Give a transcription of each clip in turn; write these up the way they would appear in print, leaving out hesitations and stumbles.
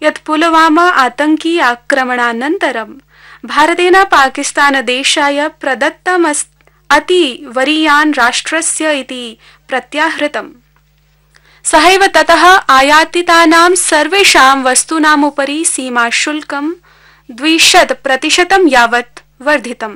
यत् पुलवामा आतंकी आक्रमणानन्तरं भारतेन पाकिस्तानदेशाय प्रदत्तम् अतिवरीयान् राष्ट्रस्य इति प्रत्याहृतम्। सहैव ततः आयातितानां सर्वेषां वस्तूनामुपरि सीमाशुल्कं 200% यावत् वर्धितम्।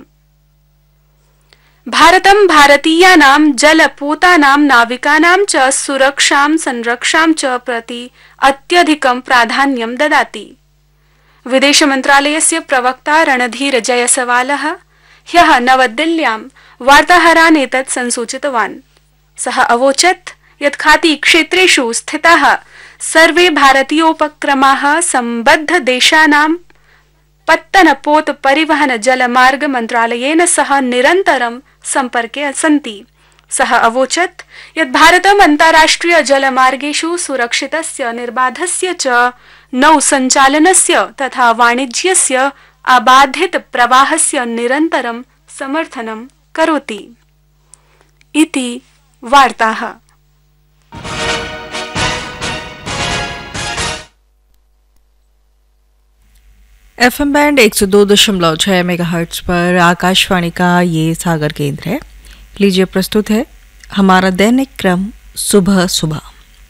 भारतं भारतीयानां जलपोतानां नाविकानां च सुरक्षां संरक्षां च प्रति अत्यधिकं प्राधान्यं ददाति। विदेश मन्त्रालयस्य प्रवक्ता रणधीर जयसवालः ह्यः नवदिल्ल्यां वार्ताहरान् एतत् संसूचितवान्। सः अवोचत् यत् खाती क्षेत्रेषु स्थिताः सर्वे भारतीयोपक्रमाः सम्बद्धदेशानां पत्तनपोत परिवहन जलमार्ग मन्त्रालयेन सह निरन्तरं सम्पर्के सन्ति। सः अवोचत् यत् भारतम् अन्ताराष्ट्रिय जलमार्गेषु सुरक्षितस्य निर्बाधस्य च नौसञ्चालनस्य तथा वाणिज्यस्य अबाधित प्रवाहस्य निरन्तरं समर्थनं करोति इति वार्ताः। FM बैंड 102.6 मेगाहर्ट्ज पर आकाशवाणी का ये सागर केंद्र है। लीजिए प्रस्तुत है हमारा दैनिक क्रम सुबह सुबह।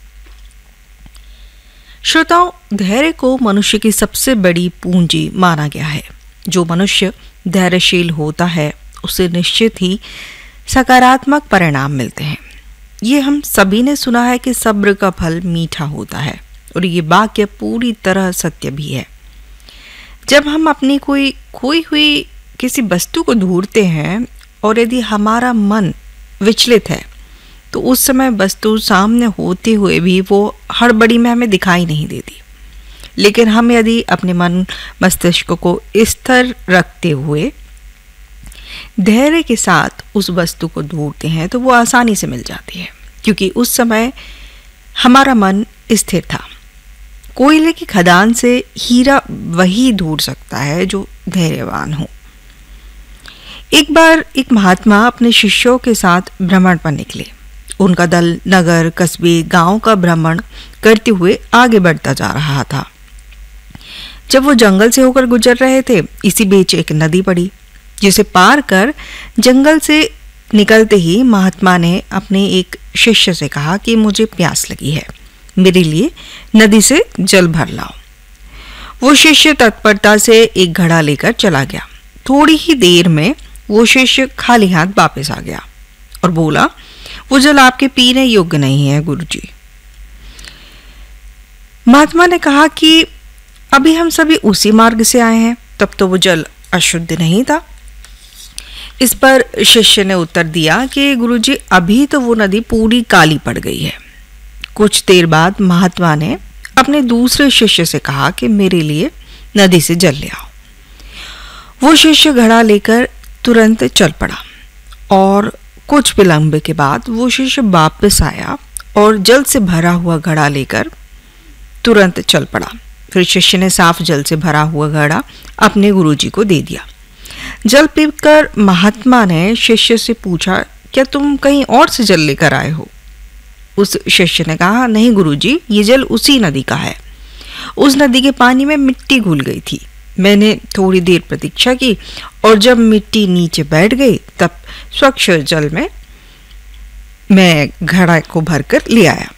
श्रोताओं, धैर्य को मनुष्य की सबसे बड़ी पूंजी माना गया है। जो मनुष्य धैर्यशील होता है उसे निश्चित ही सकारात्मक परिणाम मिलते हैं। ये हम सभी ने सुना है कि सब्र का फल मीठा होता है, और ये वाक्य पूरी तरह सत्य भी है। जब हम अपनी कोई खोई हुई किसी वस्तु को ढूंढते हैं और यदि हमारा मन विचलित है तो उस समय वस्तु सामने होते हुए भी वो हड़बड़ी में हमें दिखाई नहीं देती। लेकिन हम यदि अपने मन मस्तिष्क को स्थिर रखते हुए धैर्य के साथ उस वस्तु को ढूंढते हैं तो वो आसानी से मिल जाती है, क्योंकि उस समय हमारा मन स्थिर था। कोयले की खदान से हीरा वही ढूंढ सकता है जो धैर्यवान हो। एक बार एक महात्मा अपने शिष्यों के साथ भ्रमण पर निकले। उनका दल नगर, कस्बे, गांव का भ्रमण करते हुए आगे बढ़ता जा रहा था। जब वो जंगल से होकर गुजर रहे थे, इसी बीच एक नदी पड़ी, जिसे पार कर जंगल से निकलते ही महात्मा ने अपने एक शिष्य से कहा कि मुझे प्यास लगी है, मेरे लिए नदी से जल भर लाओ। वो शिष्य तत्परता से एक घड़ा लेकर चला गया। थोड़ी ही देर में वो शिष्य खाली हाथ वापस आ गया और बोला, वो जल आपके पीने योग्य नहीं है गुरुजी। महात्मा ने कहा कि अभी हम सभी उसी मार्ग से आए हैं, तब तो वो जल अशुद्ध नहीं था। इस पर शिष्य ने उत्तर दिया कि गुरुजी, अभी तो वो नदी पूरी काली पड़ गई है। कुछ देर बाद महात्मा ने अपने दूसरे शिष्य से कहा कि मेरे लिए नदी से जल ले आओ। वो शिष्य घड़ा लेकर तुरंत चल पड़ा और कुछ विलंब के बाद वो शिष्य वापस आया और जल से भरा हुआ घड़ा लेकर तुरंत चल पड़ा। फिर शिष्य ने साफ जल से भरा हुआ घड़ा अपने गुरुजी को दे दिया। जल पीकर महात्मा ने शिष्य से पूछा, क्या तुम कहीं और से जल लेकर आए हो? उस शिष्य ने कहा, नहीं गुरुजी, ये जल उसी नदी का है। उस नदी के पानी में मिट्टी घुल गई थी। मैंने थोड़ी देर प्रतीक्षा की और जब मिट्टी नीचे बैठ गई तब स्वच्छ जल में मैं घड़ा को भरकर ले आया।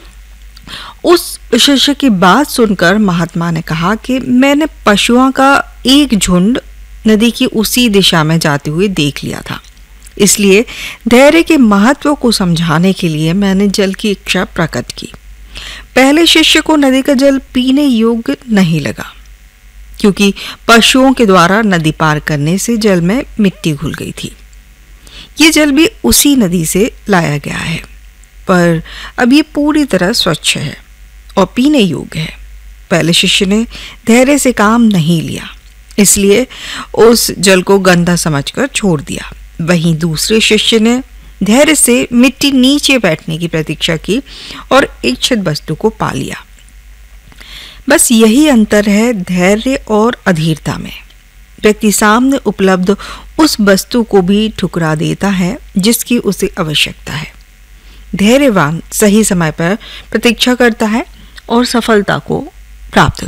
उस शिष्य की बात सुनकर महात्मा ने कहा कि मैंने पशुओं का एक झुंड नदी की उसी दिशा में जाते हुए देख लिया था, इसलिए धैर्य के महत्व को समझाने के लिए मैंने जल की इच्छा प्रकट की। पहले शिष्य को नदी का जल पीने योग्य नहीं लगा, क्योंकि पशुओं के द्वारा नदी पार करने से जल में मिट्टी घुल गई थी। ये जल भी उसी नदी से लाया गया है, पर अब ये पूरी तरह स्वच्छ है और पीने योग्य है। पहले शिष्य ने धैर्य से काम नहीं लिया, इसलिए उस जल को गंदा समझकर छोड़ दिया। वहीं दूसरे शिष्य ने धैर्य से मिट्टी नीचे बैठने की प्रतीक्षा की और इच्छित वस्तु को पा लिया। बस यही अंतर है धैर्य और अधीरता में। व्यक्ति सामने उपलब्ध उस वस्तु को भी ठुकरा देता है जिसकी उसे आवश्यकता है। धैर्यवान सही समय पर प्रतीक्षा करता है और सफलता को प्राप्त